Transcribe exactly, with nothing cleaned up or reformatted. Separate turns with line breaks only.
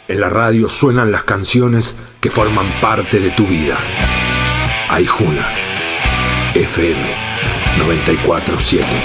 En la radio suenan las canciones que forman parte de tu vida. Aijuna, F M noventa y cuatro punto siete.